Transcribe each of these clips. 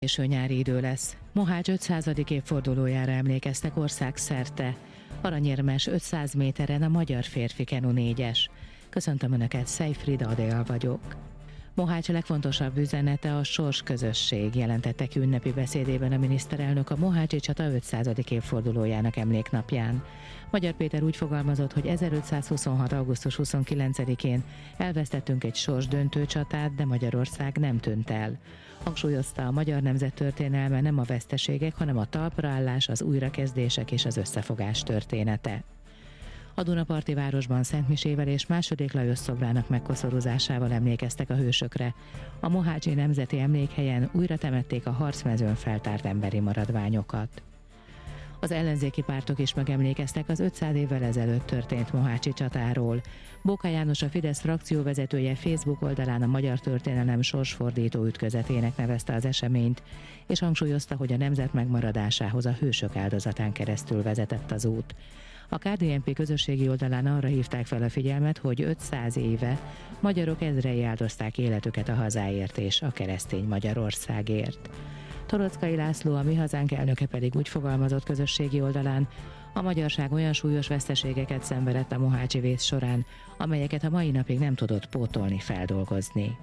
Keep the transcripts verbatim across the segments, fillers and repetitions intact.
Késő nyári idő lesz. Mohács ötszázadik évfordulójára emlékeztek országszerte. Aranyérmes ötszáz méteren a magyar férfi kenu négyes. Köszöntöm Önöket, Szejfrida Adél vagyok. Mohács legfontosabb üzenete a sorsközösség, jelentette ki ünnepi beszédében a miniszterelnök a mohácsi csata ötszázadik évfordulójának emléknapján. Magyar Péter úgy fogalmazott, hogy ezerötszázhuszonhat. augusztus huszonkilencedikén elvesztettünk egy sorsdöntő csatát, de Magyarország nem tűnt el. Hangsúlyozta, a magyar nemzet történelme nem a veszteségek, hanem a talpraállás, az újrakezdések és az összefogás története. A Dunaparti városban szentmisével és második Lajos szobrának megkoszorúzásával emlékeztek a hősökre. A mohácsi nemzeti emlékhelyen újra temették a harcmezőn feltárt emberi maradványokat. Az ellenzéki pártok is megemlékeztek az ötszáz évvel ezelőtt történt mohácsi csatáról. Bóka János, a Fidesz frakcióvezetője Facebook oldalán a magyar történelem sorsfordító ütközetének nevezte az eseményt, és hangsúlyozta, hogy a nemzet megmaradásához a hősök áldozatán keresztül vezetett az út. A ká dé en pé közösségi oldalán arra hívták fel a figyelmet, hogy ötszáz éve magyarok ezrei áldozták életüket a hazáért és a keresztény Magyarországért. Toroczkai László, a Mi Hazánk elnöke pedig úgy fogalmazott közösségi oldalán, a magyarság olyan súlyos veszteségeket szenvedett a mohácsi vész során, amelyeket a mai napig nem tudott pótolni, feldolgozni.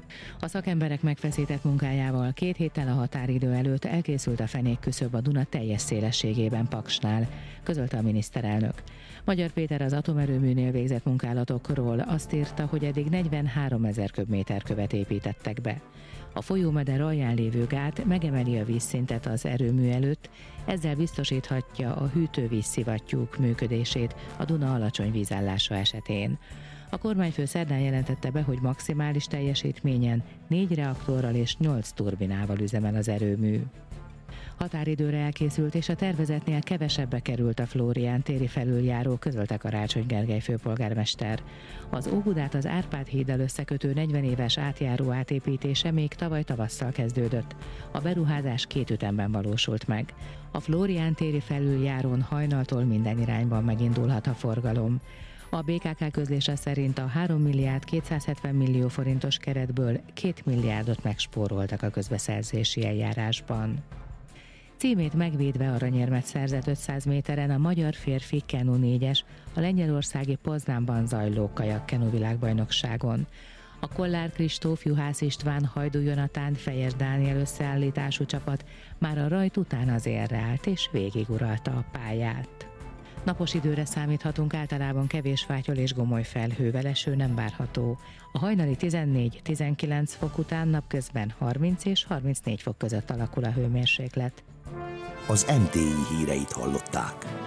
A szakemberek megfeszített munkájával két héttel a határidő előtt elkészült a fenékküszöb a Duna teljes szélességében Paksnál, közölte a miniszterelnök. Magyar Péter az atomerőműnél végzett munkálatokról azt írta, hogy eddig negyvenháromezer köbméter követ építettek be. A folyómeder alján lévő gát megemeli a vízszintet az erőmű előtt, ezzel biztosíthatja a hűtővízszivattyúk működését a Duna alacsony vízállása esetén. A kormányfő szerdán jelentette be, hogy maximális teljesítményen négy reaktorral és nyolc turbinával üzemel az erőmű. Határidőre elkészült és a tervezetnél kevesebbe került a Flórián téri felüljáró, közölte Karácsony Gergely főpolgármester. Az Óbudát az Árpád híddal összekötő negyven éves átjáró átépítése még tavaly tavasszal kezdődött. A beruházás két ütemben valósult meg. A Flórián téri felüljárón hajnaltól minden irányban megindulhat a forgalom. A bé ká ká közlése szerint a három milliárd kétszázhetven millió forintos keretből két milliárdot megspóroltak a közbeszerzési eljárásban. Címét megvédve aranyérmet szerzett ötszáz méteren a magyar férfi kenu négyes a lengyelországi Poznánban zajló kajak-kenu világbajnokságon. A Kollár Kristóf, Juhász István, Hajdú Jonatán, Fejes Dániel összeállítású csapat már a rajt után az élre állt és végiguralta a pályát. Napos időre számíthatunk, általában kevés fátyol és gomoly felhővel, eső nem várható. A hajnali tizennégy-tizenkilenc fok után napközben harminc és harmincnégy fok között alakul a hőmérséklet. Az em té i híreit hallották.